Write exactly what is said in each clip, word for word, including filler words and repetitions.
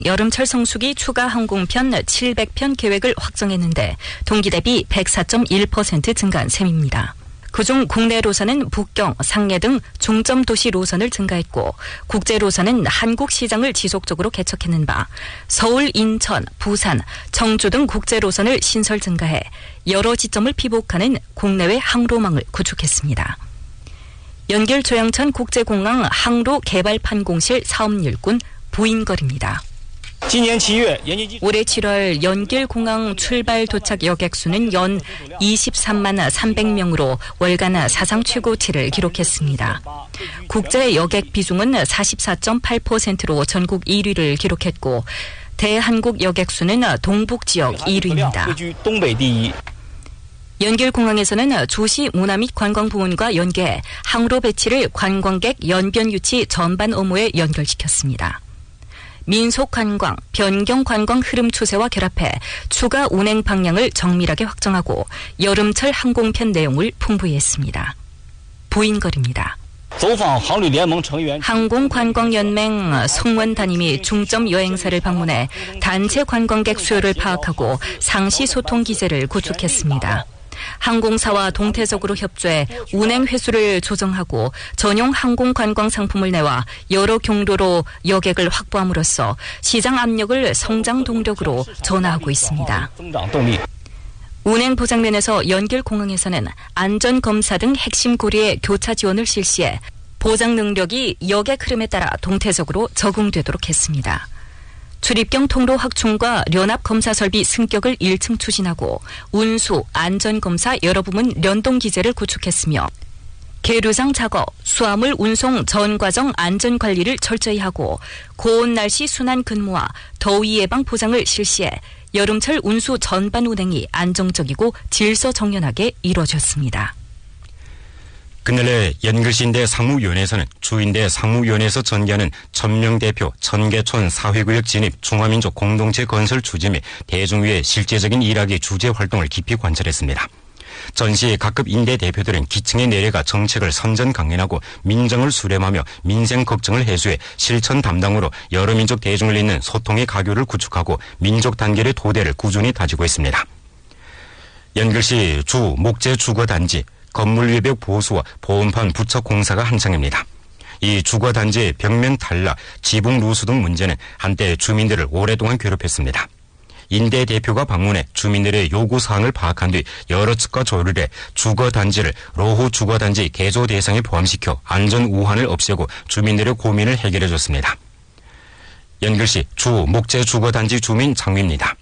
여름철 성수기 추가 항공편 칠백 편 계획을 확정했는데 동기 대비 백사 점 일 퍼센트 증가한 셈입니다. 그중 국내 노선은 북경, 상해 등 중점 도시 노선을 증가했고 국제 노선은 한국 시장을 지속적으로 개척했는 바 서울, 인천, 부산, 청주 등 국제 노선을 신설 증가해 여러 지점을 피복하는 국내외 항로망을 구축했습니다. 연길 조양천 국제공항 항로 개발판 공실 사업일꾼 부인걸입니다. 올해 칠월 연길공항 출발 도착 여객 수는 연 이십삼만 삼백 명으로 월간 사상 최고치를 기록했습니다. 국제 여객 비중은 사십사 점 팔 퍼센트로 전국 일 위를 기록했고 대한국 여객 수는 동북 지역 일 위입니다. 연길공항에서는 조시 문화 및 관광부문과 연계해 항로 배치를 관광객 연변 유치 전반 업무에 연결시켰습니다. 민속관광, 변경관광 흐름 추세와 결합해 추가 운행 방향을 정밀하게 확정하고 여름철 항공편 내용을 풍부히 했습니다. 부인걸입니다. 항공관광연맹 송원 단임이 중점 여행사를 방문해 단체 관광객 수요를 파악하고 상시 소통 기제를 구축했습니다. 항공사와 동태적으로 협조해 운행 횟수를 조정하고 전용 항공관광 상품을 내와 여러 경로로 여객을 확보함으로써 시장 압력을 성장 동력으로 전환하고 있습니다. 운행 보장 면에서 연길공항에서는 안전검사 등 핵심 고리의 교차 지원을 실시해 보장 능력이 여객 흐름에 따라 동태적으로 적응되도록 했습니다. 출입경 통로 확충과 연합 검사 설비 승격을 일 층 추진하고 운수, 안전검사 여러 부문 연동 기제를 구축했으며 계류상 작업, 수화물 운송 전 과정 안전 관리를 철저히 하고 고온 날씨 순환 근무와 더위 예방 보장을 실시해 여름철 운수 전반 운행이 안정적이고 질서 정연하게 이루어졌습니다. 그날에 연길시인대 상무위원회에서는 주인대 상무위원회에서 전개하는 천명 대표 천계촌 사회구역 진입 중화민족 공동체 건설 추진 및 대중위의 실제적인 일하기 주재 활동을 깊이 관찰했습니다. 전시 각급 인대 대표들은 기층에 내려가 정책을 선전 강연하고 민정을 수렴하며 민생 걱정을 해소해 실천 담당으로 여러 민족 대중을 잇는 소통의 가교를 구축하고 민족 단결의 토대를 꾸준히 다지고 있습니다. 연길시 주 목재 주거단지 건물 외벽 보수와 보온판 부착 공사가 한창입니다. 이 주거단지의 벽면 탈락, 지붕 누수 등 문제는 한때 주민들을 오랫동안 괴롭혔습니다. 인대 대표가 방문해 주민들의 요구사항을 파악한 뒤 여러 측과 조율해 주거단지를 로후 주거단지 개조 대상에 포함시켜 안전 우환을 없애고 주민들의 고민을 해결해줬습니다. 연길시 주 목재 주거단지 주민 장미입니다.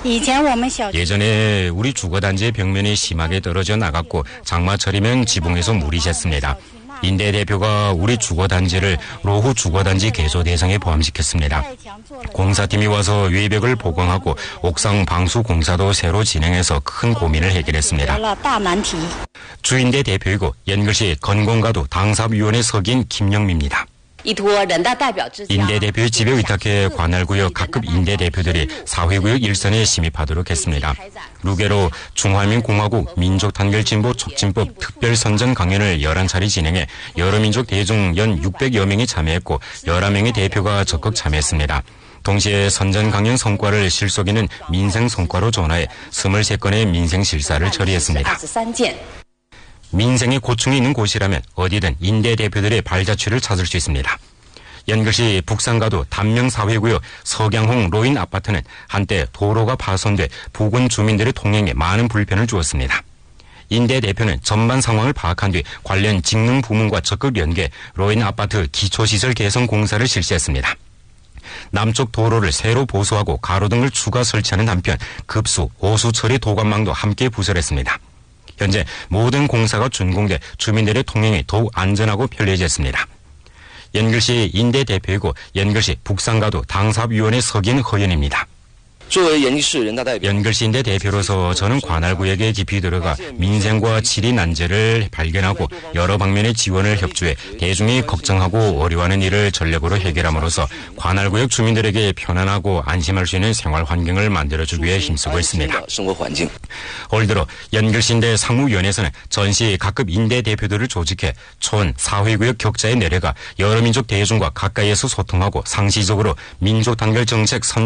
예전에 우리 주거단지의 벽면이 심하게 떨어져 나갔고 장마철이면 지붕에서 물이 샜습니다. 인대 대표가 우리 주거단지를 로후 주거단지 개조 대상에 포함시켰습니다. 공사팀이 와서 외벽을 보강하고 옥상 방수 공사도 새로 진행해서 큰 고민을 해결했습니다. 주인대 대표이고 연길시 건공가도 당사위원회 석인 김영미입니다. 인대 대표의 집에 위탁해 관할구역 각급 인대 대표들이 사회구역 일선에 심입하도록 했습니다. 루게로 중화민공화국 민족단결진보 촉진법 특별선전 강연을 열한 차례 진행해 여러 민족 대중 연 육백여 명이 참여했고 열한 명의 대표가 적극 참여했습니다. 동시에 선전 강연 성과를 실속있는 민생 성과로 전환해 이십삼 건의 민생 실사를 처리했습니다. 민생의 고충이 있는 곳이라면 어디든 인대 대표들의 발자취를 찾을 수 있습니다. 연길시 북산가도 단명사회구역 서경홍 로인 아파트는 한때 도로가 파손돼 부근 주민들의 통행에 많은 불편을 주었습니다. 인대 대표는 전반 상황을 파악한 뒤 관련 직능 부문과 적극 연계 로인 아파트 기초시설 개선 공사를 실시했습니다. 남쪽 도로를 새로 보수하고 가로등을 추가 설치하는 한편 급수, 오수 처리 도관망도 함께 부설했습니다. 현재 모든 공사가 준공돼 주민들의 통행이 더욱 안전하고 편리해졌습니다. 연길시 인대 대표이고 연길시 북산가도 당사위원회 석인 허연입니다. 연결시인대 대표로서 저는 관할구역에 깊이 들어가 민생과 질의 난제를 발견하고 여러 방면의 지원을 협조해 대중이 걱정하고 어려워하는 일을 전력으로 해결함으로써 관할구역 주민들에게 편안하고 안심할 수 있는 생활 환경을 만들어주기 위해 힘쓰고 있습니다. 올 들어 연결시인대 상무위원회에서는 전시 각급 인대 대표들을 조직해 촌, 사회구역 격자에 내려가 여러 민족 대중과 가까이에서 소통하고 상시적으로 민족 단결 정책 선